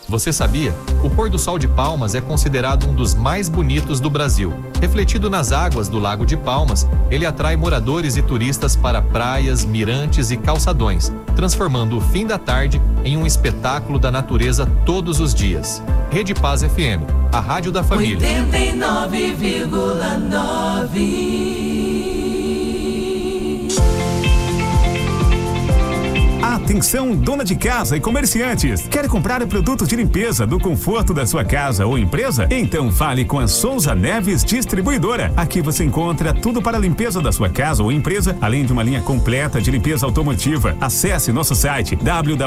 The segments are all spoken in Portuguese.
Você sabia? O pôr do sol de Palmas é considerado um dos mais bonitos do Brasil. Refletido nas águas do Lago de Palmas, ele atrai moradores e turistas para praias, mirantes e calçadões, transformando o fim da tarde em um espetáculo da natureza todos os dias. Rede Paz FM, a rádio da família. 89,9. Atenção, dona de casa e comerciantes. Quer comprar produtos de limpeza do conforto da sua casa ou empresa? Então fale com a Souza Neves Distribuidora. Aqui você encontra tudo para a limpeza da sua casa ou empresa, além de uma linha completa de limpeza automotiva. Acesse nosso site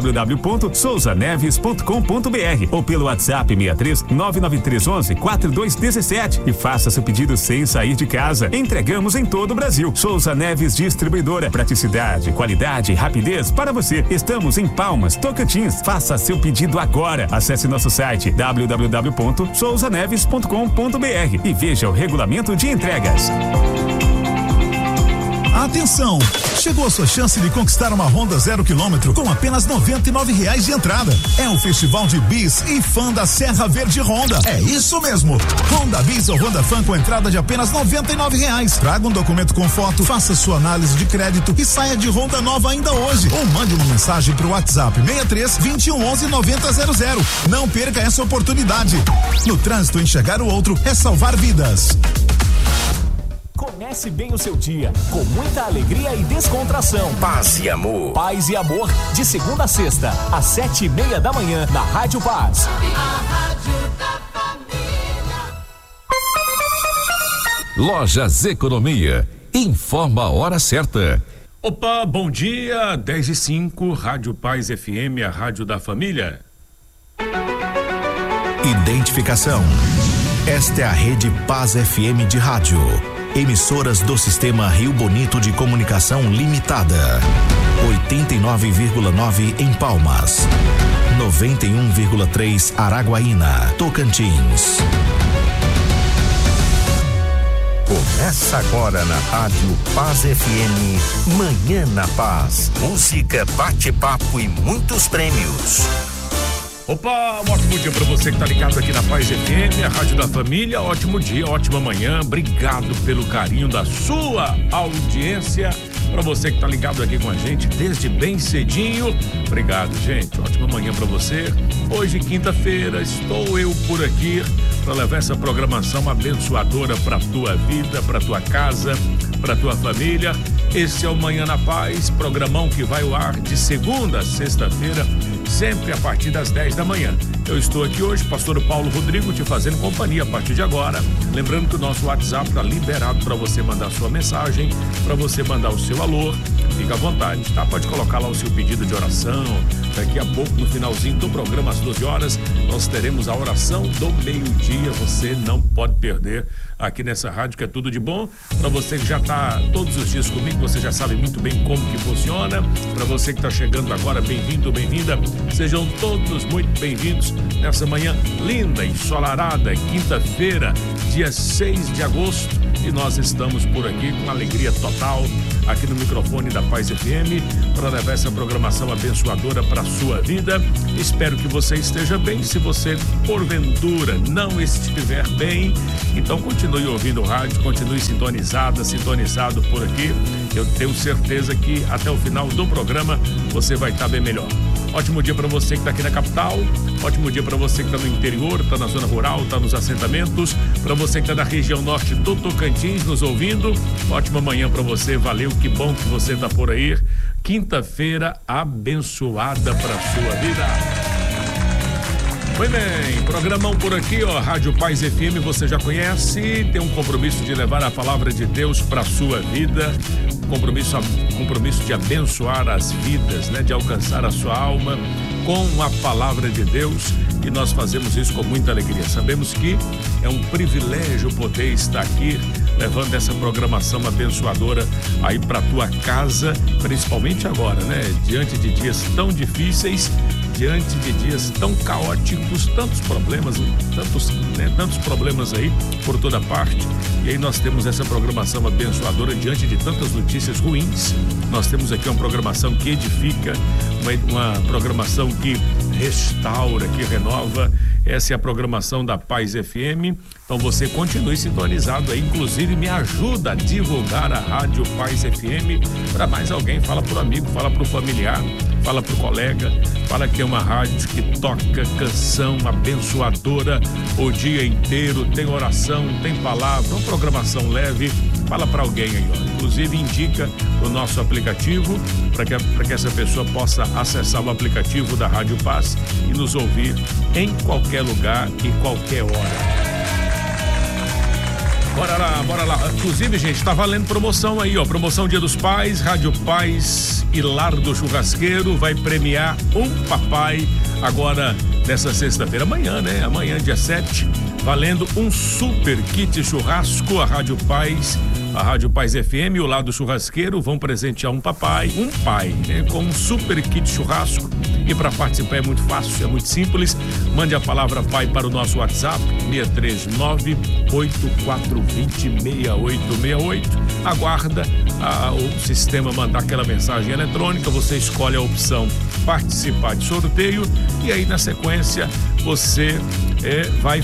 www.souzaneves.com.br ou pelo WhatsApp 63 99311 4217 e faça seu pedido sem sair de casa. Entregamos em todo o Brasil. Souza Neves Distribuidora. Praticidade, qualidade e rapidez para você. Estamos em Palmas, Tocantins. Faça seu pedido agora. Acesse nosso site www.souzaneves.com.br e veja o regulamento de entregas. Atenção! Chegou a sua chance de conquistar uma Honda 0 km com apenas R$99 de entrada. É o Festival de Bis e Fã da Serra Verde Honda. É isso mesmo! Honda Bis ou Honda Fan com entrada de apenas R$99. Traga um documento com foto, faça sua análise de crédito e saia de Honda nova ainda hoje. Ou mande uma mensagem pro WhatsApp 63 2111 9000. Não perca essa oportunidade. No trânsito, enxergar o outro é salvar vidas. Comece bem o seu dia, com muita alegria e descontração. Paz e amor. Paz e amor, de segunda a sexta, às 7:30 da manhã, na Rádio Paz. A rádio da família. Lojas Economia. Informa a hora certa. Opa, bom dia, 10:05, Rádio Paz FM, a rádio da família. Identificação. Esta é a Rede Paz FM de rádio. Emissoras do Sistema Rio Bonito de Comunicação Limitada. 89,9 em Palmas. 91,3 Araguaína, Tocantins. Começa agora na Rádio Paz FM, Manhã na Paz. Música, bate-papo e muitos prêmios. Opa, um ótimo dia para você que tá ligado aqui na Paz FM, a rádio da família. Ótimo dia, ótima manhã. Obrigado pelo carinho da sua audiência. Para você que tá ligado aqui com a gente desde bem cedinho. Obrigado, gente. Ótima manhã para você. Hoje, quinta-feira, estou eu por aqui para levar essa programação abençoadora para tua vida, para tua casa, para tua família. Esse é o Manhã na Paz, programão que vai ao ar de segunda a sexta-feira, sempre a partir das 10 da manhã. Eu estou aqui hoje, pastor Paulo Rodrigo, te fazendo companhia a partir de agora. Lembrando que o nosso WhatsApp está liberado para você mandar sua mensagem, para você mandar o seu alô. Fica à vontade, tá? Pode colocar lá o seu pedido de oração. Daqui a pouco, no finalzinho do programa, às 12 horas, nós teremos a oração do meio-dia. Você não pode perder aqui nessa rádio, que é tudo de bom. Para você que já está todos os dias comigo, você já sabe muito bem como que funciona. Para você que está chegando agora, bem-vindo, bem-vinda. Sejam todos muito bem-vindos nessa manhã linda, ensolarada, quinta-feira, dia 6 de agosto. E nós estamos por aqui com alegria total, aqui no microfone da Paz FM, para levar essa programação abençoadora para a sua vida. Espero que você esteja bem. Se você, porventura, não estiver bem, então continue ouvindo o rádio, continue sintonizado por aqui. Eu tenho certeza que até o final do programa você vai estar bem melhor. Ótimo dia para você que está aqui na capital, ótimo dia para você que está no interior, está na zona rural, está nos assentamentos, para você que está na região norte do Tocantins nos ouvindo, ótima manhã para você, valeu, que bom que você está por aí. Quinta-feira abençoada para sua vida. Muito bem, programão por aqui, ó, Rádio Paz FM, você já conhece, tem um compromisso de levar a palavra de Deus para sua vida, compromisso de abençoar as vidas, né, de alcançar a sua alma com a palavra de Deus, e nós fazemos isso com muita alegria. Sabemos que é um privilégio poder estar aqui levando essa programação abençoadora aí pra tua casa, principalmente agora, né? Diante de dias tão difíceis, diante de dias tão caóticos, tantos problemas aí por toda parte. E aí nós temos essa programação abençoadora diante de tantas notícias ruins. Nós temos aqui uma programação que edifica, uma programação que restaura, que renova. Essa é a programação da Paz FM. Então você continue sintonizado aí, inclusive me ajuda a divulgar a Rádio Paz FM para mais alguém. Fala pro amigo, fala pro familiar, fala pro colega, fala que tem uma rádio que toca canção abençoadora o dia inteiro, tem oração, tem palavra, uma programação leve. Fala para alguém aí, ó. Inclusive indica o nosso aplicativo para que essa pessoa possa acessar o aplicativo da Rádio Paz e nos ouvir em qualquer lugar e qualquer hora. Bora lá. Inclusive, gente, tá valendo promoção aí, ó. Promoção Dia dos Pais, Rádio Paz e Lar do Churrasqueiro vai premiar um papai agora nessa sexta-feira. Amanhã, né? Amanhã, dia 7, valendo um super kit churrasco. A Rádio Paz FM e o Lar do Churrasqueiro vão presentear um pai, né? Com um super kit churrasco. E para participar é muito fácil, é muito simples. Mande a palavra pai para o nosso WhatsApp, 639-8420-6868. Aguarda o sistema mandar aquela mensagem eletrônica, você escolhe a opção participar de sorteio e aí na sequência você vai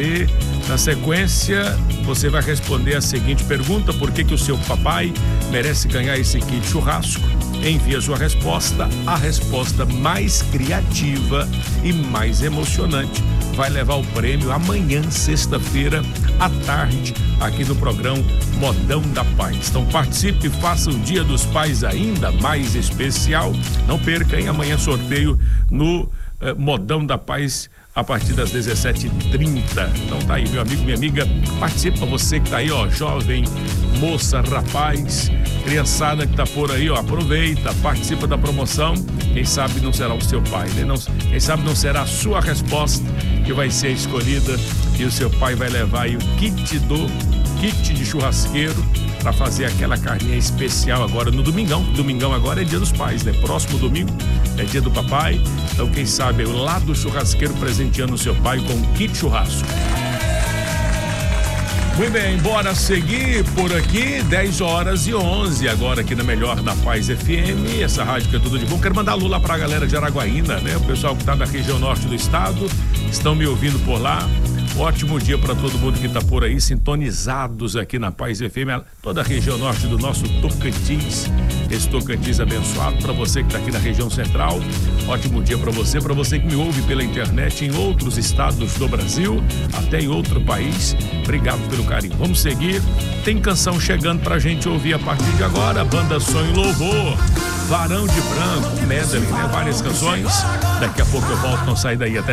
responder a seguinte pergunta: por que o seu papai merece ganhar esse kit churrasco? Envie a sua resposta. A resposta mais criativa e mais emocionante vai levar o prêmio amanhã, sexta-feira, à tarde, aqui no programa Modão da Paz. Então participe e faça o Dia dos Pais ainda mais especial. Não perca, hein? Amanhã sorteio no Modão da Paz a partir das 17h30. Então tá aí, meu amigo, minha amiga, participa, você que tá aí, ó, jovem, moça, rapaz, criançada que tá por aí, ó, aproveita, participa da promoção. Quem sabe não será o seu pai, né? Quem sabe não será a sua resposta que vai ser escolhida e o seu pai vai levar aí o kit de churrasqueiro para fazer aquela carninha especial agora no domingão. Domingão agora é Dia dos Pais, né? Próximo domingo é Dia do Papai. Então quem sabe o Lado do Churrasqueiro presenteando o seu pai com um kit churrasco. Muito bem, bora seguir por aqui, 10h11 agora aqui na melhor da Paz FM, essa rádio que é tudo de bom. Quero mandar alô lá pra galera de Araguaína, né? O pessoal que tá na região norte do estado, estão me ouvindo por lá. Ótimo dia para todo mundo que está por aí, sintonizados aqui na Paz FM, toda a região norte do nosso Tocantins, esse Tocantins abençoado. Para você que está aqui na região central, ótimo dia para você que me ouve pela internet em outros estados do Brasil, até em outro país. Obrigado pelo carinho. Vamos seguir, tem canção chegando pra gente ouvir a partir de agora. Banda Sonho Louvor, Varão de Branco, medley, né? Várias canções. Daqui a pouco eu volto, não sai daí até